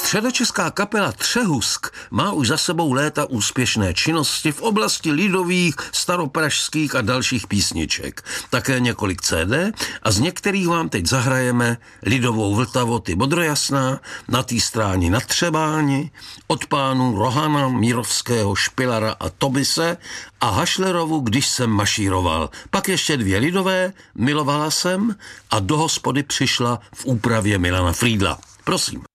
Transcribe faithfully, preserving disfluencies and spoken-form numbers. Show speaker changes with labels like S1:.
S1: Středočeská kapela Třehusk má už za sebou léta úspěšné činnosti v oblasti lidových, staropražských a dalších písniček. Také několik C D a z některých vám teď zahrajeme lidovou Vltavo ty modrojasná, Na tý stráni nad Třebáni, od pánů Rohana, Mírovského, Špilara a Tobise a Hašlerovu Když jsem mašíroval. Pak ještě dvě lidové, Milovala jsem a Do hospody přišla v úpravě Milana Frýdla. Prosím.